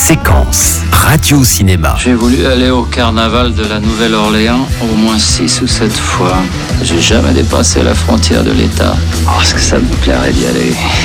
Séquence Radio-Cinéma. J'ai voulu aller au carnaval de la Nouvelle-Orléans au moins 6 ou 7 fois. J'ai jamais dépassé la frontière de l'État. Oh, est-ce que ça me plairait d'y aller ?